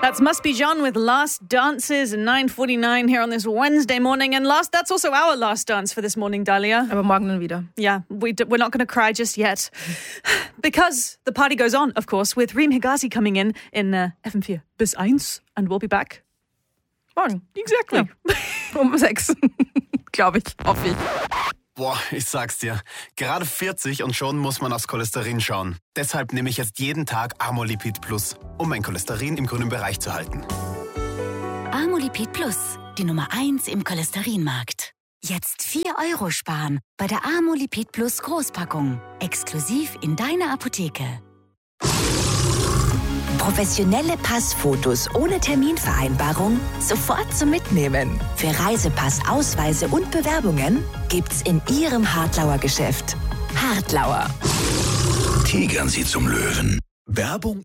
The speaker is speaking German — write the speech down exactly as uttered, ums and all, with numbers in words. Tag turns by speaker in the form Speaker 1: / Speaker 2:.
Speaker 1: That's Must Be John with Last Dances at nine forty-nine here on this Wednesday morning. And last, that's also our last dance for this morning, Dahlia.
Speaker 2: Aber morgen dann wieder.
Speaker 1: Yeah, we d- we're not going to cry just yet. Because the party goes on, of course, with Reem Higazi coming in in uh, F M vier bis eins. And we'll be back.
Speaker 2: Morgen.
Speaker 1: Exactly.
Speaker 2: Ja. Um sechs. Glaube ich. Hoffe ich.
Speaker 3: Boah, ich sag's dir. Gerade vierzig und schon muss man aufs Cholesterin schauen. Deshalb nehme ich jetzt jeden Tag Amolipid Plus, um mein Cholesterin im grünen Bereich zu halten.
Speaker 4: Amolipid Plus, die Nummer eins im Cholesterinmarkt. Jetzt vier Euro sparen bei der Amolipid Plus Großpackung. Exklusiv in deiner Apotheke.
Speaker 5: Professionelle Passfotos ohne Terminvereinbarung sofort zum Mitnehmen. Für Reisepass, Ausweise und Bewerbungen gibt's in Ihrem Hartlauer Geschäft. Hartlauer.
Speaker 6: Tigern Sie zum Löwen. Werbung